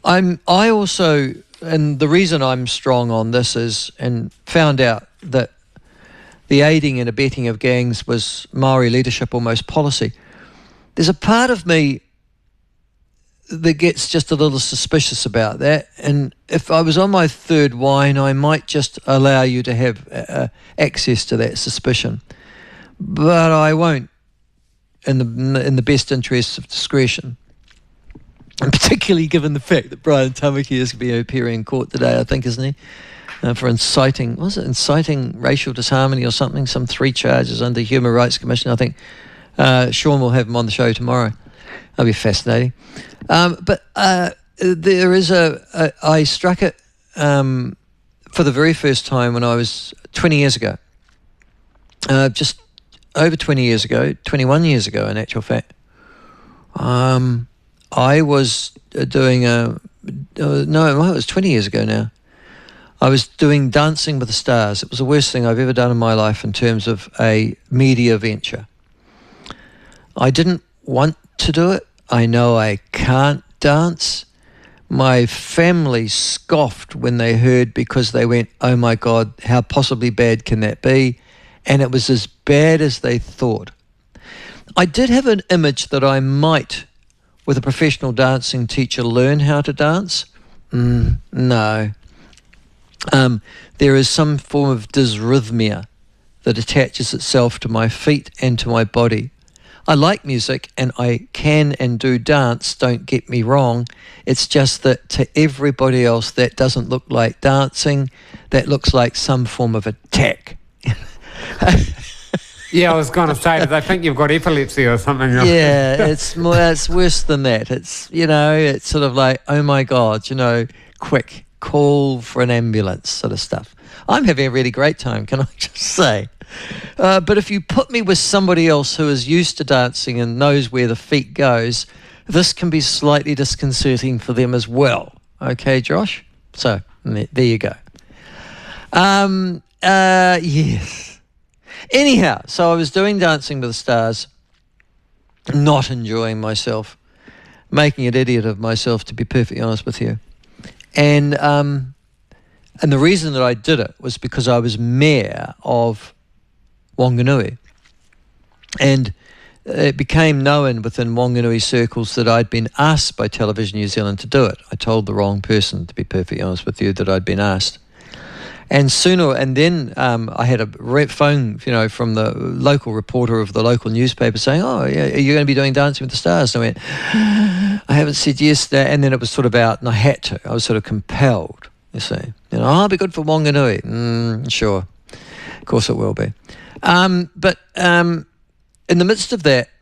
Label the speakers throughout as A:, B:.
A: I also, and the reason I'm strong on this is, and found out that the aiding and abetting of gangs was Maori leadership, almost policy. There's a part of me that gets just a little suspicious about that. And if I was on my third wine, I might just allow you to have access to that suspicion. But I won't, in the best interests of discretion. And particularly given the fact that Brian Tamaki is going to be appearing in court today, I think, isn't he? For inciting racial disharmony or something, some 3 charges under the Human Rights Commission. I think Sean will have him on the show tomorrow. That'll be fascinating. But there is I struck it for the very first time when I was 20 years ago. Just over 20 years ago, 21 years ago in actual fact. I was doing it was 20 years ago now. I was doing Dancing with the Stars. It was the worst thing I've ever done in my life in terms of a media venture. I didn't want to do it. I know I can't dance. My family scoffed when they heard, because they went, oh my God, how possibly bad can that be? And it was as bad as they thought. I did have an image that I might, with a professional dancing teacher, learn how to dance. No. There is some form of dysrhythmia that attaches itself to my feet and to my body. I like music and I can and do dance, don't get me wrong. It's just that to everybody else that doesn't look like dancing, that looks like some form of attack.
B: Yeah, I was going to say, do they think you've got epilepsy or something?
A: Yeah, it's worse than that. It's, it's sort of like, oh my God, quick, call for an ambulance sort of stuff. I'm having a really great time, can I just say? But if you put me with somebody else who is used to dancing and knows where the feet goes, this can be slightly disconcerting for them as well. Okay, Josh? So, there you go. Yes. Anyhow, so I was doing Dancing with the Stars, not enjoying myself, making an idiot of myself, to be perfectly honest with you. And the reason that I did it was because I was mayor of Wanganui. And it became known within Wanganui circles that I'd been asked by Television New Zealand to do it. I told the wrong person, to be perfectly honest with you, that I'd been asked. And then I had a phone, from the local reporter of the local newspaper saying, oh, yeah, are you going to be doing Dancing with the Stars? And I went, I haven't said yes. And then it was sort of out, and I had to. I was sort of compelled, you see. I'll be good for Wanganui. Sure. Of course it will be. But in the midst of that,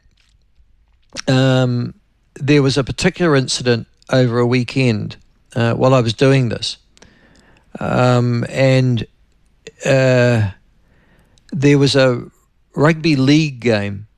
A: there was a particular incident over a weekend while I was doing this. And there was a rugby league game